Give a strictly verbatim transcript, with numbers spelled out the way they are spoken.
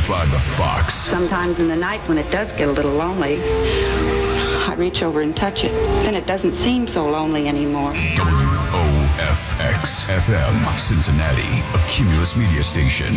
by the Fox. Sometimes in the night when it does get a little lonely, I reach over and touch it. Then it doesn't seem so lonely anymore. W O F X F M, Cincinnati, a Cumulus media station.